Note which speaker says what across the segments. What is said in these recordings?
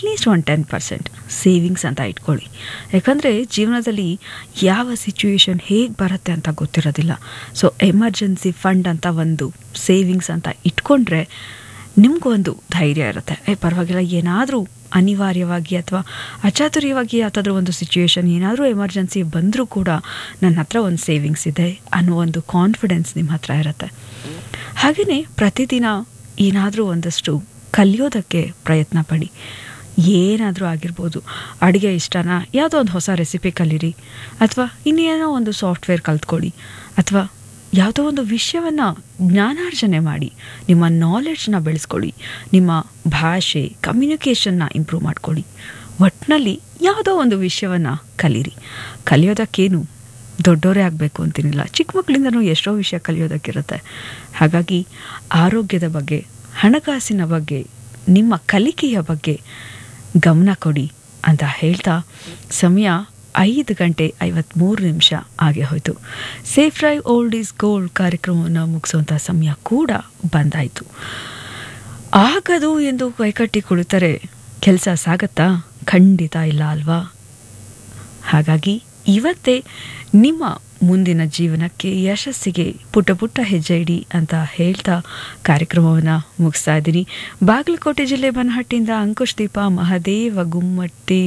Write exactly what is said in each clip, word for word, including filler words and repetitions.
Speaker 1: At least ಒಂದು ten percent savings ಅಂತ ಇಟ್ಕೊಳ್ಳಿ. ಯಾಕಂದರೆ ಜೀವನದಲ್ಲಿ ಯಾವ ಸಿಚುವೇಶನ್ ಹೇಗೆ ಬರುತ್ತೆ ಅಂತ ಗೊತ್ತಿರೋದಿಲ್ಲ. ಸೊ ಎಮರ್ಜೆನ್ಸಿ ಫಂಡ್ ಅಂತ ಒಂದು ಸೇವಿಂಗ್ಸ್ ಅಂತ ಇಟ್ಕೊಂಡ್ರೆ ನಿಮಗೂ ಒಂದು ಧೈರ್ಯ ಇರುತ್ತೆ. ಏ ಪರವಾಗಿಲ್ಲ, ಏನಾದರೂ ಅನಿವಾರ್ಯವಾಗಿ ಅಥವಾ ಅಚಾತುರ್ಯವಾಗಿ ಯಾವುದಾದ್ರೂ ಒಂದು ಸಿಚುವೇಶನ್ ಏನಾದರೂ ಎಮರ್ಜೆನ್ಸಿ ಬಂದರೂ ಕೂಡ ನನ್ನ ಹತ್ರ ಒಂದು ಸೇವಿಂಗ್ಸ್ ಇದೆ ಅನ್ನೋ ಒಂದು ಕಾನ್ಫಿಡೆನ್ಸ್ ನಿಮ್ಮ ಹತ್ರ ಇರುತ್ತೆ. ಹಾಗೆಯೇ ಪ್ರತಿದಿನ ಏನಾದರೂ ಒಂದಷ್ಟು ಕಲಿಯೋದಕ್ಕೆ ಪ್ರಯತ್ನ ಪಡಿ. ಏನಾದರೂ ಆಗಿರ್ಬೋದು, ಅಡುಗೆ ಇಷ್ಟನಾ, ಯಾವುದೋ ಒಂದು ಹೊಸ ರೆಸಿಪಿ ಕಲೀರಿ, ಅಥವಾ ಇನ್ನೇನೋ ಒಂದು ಸಾಫ್ಟ್ವೇರ್ ಕಲ್ತ್ಕೊಳ್ಳಿ, ಅಥವಾ ಯಾವುದೋ ಒಂದು ವಿಷಯವನ್ನು ಜ್ಞಾನಾರ್ಜನೆ ಮಾಡಿ ನಿಮ್ಮ ನಾಲೆಡ್ಜ್ನ ಬೆಳೆಸ್ಕೊಳ್ಳಿ, ನಿಮ್ಮ ಭಾಷೆ ಕಮ್ಯುನಿಕೇಷನ್ನ ಇಂಪ್ರೂವ್ ಮಾಡ್ಕೊಳ್ಳಿ. ಒಟ್ಟಿನಲ್ಲಿ ಯಾವುದೋ ಒಂದು ವಿಷಯವನ್ನು ಕಲೀರಿ. ಕಲಿಯೋದಕ್ಕೇನು ದೊಡ್ಡವರೇ ಆಗಬೇಕು ಅಂತೀನಿಲ್ಲ, ಚಿಕ್ಕ ಮಕ್ಕಳಿಂದನೂ ಎಷ್ಟೋ ವಿಷಯ ಕಲಿಯೋದಕ್ಕಿರುತ್ತೆ. ಹಾಗಾಗಿ ಆರೋಗ್ಯದ ಬಗ್ಗೆ, ಹಣಕಾಸಿನ ಬಗ್ಗೆ, ನಿಮ್ಮ ಕಲಿಕೆಯ ಬಗ್ಗೆ ಗಮನ ಕೊಡಿ ಅಂತ ಹೇಳ್ತಾ ಸಮಯ ಐದು ಗಂಟೆ ಐವತ್ತ್ಮೂರು ನಿಮಿಷ ಆಗೇ ಹೋಯಿತು. Safe drive old is gold ಕಾರ್ಯಕ್ರಮವನ್ನು ಮುಗಿಸುವಂಥ ಸಮಯ ಕೂಡ ಬಂದಾಯಿತು. ಆಗದು ಎಂದು ಕೈಕಟ್ಟಿ ಕುಳಿತರೆ ಕೆಲಸ ಸಾಗತ್ತಾ? ಖಂಡಿತ ಇಲ್ಲ ಅಲ್ವಾ? ಹಾಗಾಗಿ ಇವತ್ತೇ ನಿಮ್ಮ ಮುಂದಿನ ಜೀವನಕ್ಕೆ, ಯಶಸ್ಸಿಗೆ ಪುಟ್ಟ ಪುಟ್ಟ ಹೆಜ್ಜೆ ಇಡಿ ಅಂತ ಹೇಳ್ತಾ ಕಾರ್ಯಕ್ರಮವನ್ನು ಮುಗಿಸ್ತಾ ಇದ್ದೀನಿ. ಬಾಗಲಕೋಟೆ ಜಿಲ್ಲೆ ಬನಹಟ್ಟಿಯಿಂದ ಅಂಕುಶ್ ದೀಪ ಮಹದೇವ ಗುಮ್ಮಟ್ಟಿ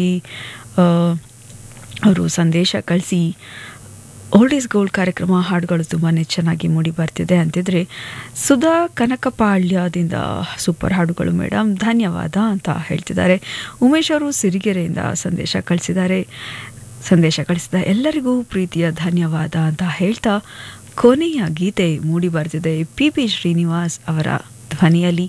Speaker 1: ಅವರು ಸಂದೇಶ ಕಳಿಸಿ ಓಲ್ಡ್ ಈಸ್ ಗೋಲ್ಡ್ ಕಾರ್ಯಕ್ರಮ ಹಾಡುಗಳು ತುಂಬಾ ಚೆನ್ನಾಗಿ ಮೂಡಿ ಬರ್ತಿದೆ ಅಂತಿದ್ರೆ, ಸುಧಾ ಕನಕಪಾಳ್ಯದಿಂದ ಸೂಪರ್ ಹಾಡುಗಳು ಮೇಡಮ್, ಧನ್ಯವಾದ ಅಂತ ಹೇಳ್ತಿದ್ದಾರೆ. ಉಮೇಶ್ ಅವರು ಸಿರಿಗೆರೆಯಿಂದ ಸಂದೇಶ ಕಳಿಸಿದ್ದಾರೆ. ಸಂದೇಶ ಕಳಿಸಿದ ಎಲ್ಲರಿಗೂ ಪ್ರೀತಿಯ ಧನ್ಯವಾದ ಅಂತ ಹೇಳ್ತಾ ಕೊನೆಯ ಗೀತೆ ಮೂಡಿ ಬರ್ತಿದೆ ಪಿ ಪಿ ಶ್ರೀನಿವಾಸ್ ಅವರ ಧ್ವನಿಯಲ್ಲಿ,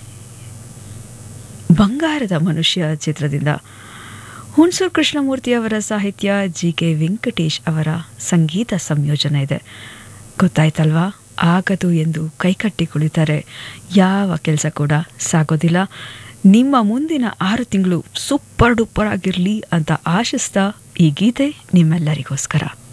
Speaker 1: ಬಂಗಾರದ ಮನುಷ್ಯ ಚಿತ್ರದಿಂದ. ಹುಣಸೂರು ಕೃಷ್ಣಮೂರ್ತಿ ಅವರ ಸಾಹಿತ್ಯ, ಜಿ ಕೆ ವೆಂಕಟೇಶ್ ಅವರ ಸಂಗೀತ ಸಂಯೋಜನೆ ಇದೆ. ಗೊತ್ತಾಯ್ತಲ್ವಾ? ಆಗದು ಎಂದು ಕೈಕಟ್ಟಿ ಕುಳಿತಾರೆ ಯಾವ ಕೆಲಸ ಕೂಡ ಸಾಗೋದಿಲ್ಲ. ನಿಮ್ಮ ಮುಂದಿನ ಆರು ತಿಂಗಳು ಸೂಪರ್ ಡೂಪರ್ ಆಗಿರಲಿ ಅಂತ ಆಶಿಸ್ತಾ ಈ ಗೀತೆ ನಿಮ್ಮೆಲ್ಲರಿಗೋಸ್ಕರ.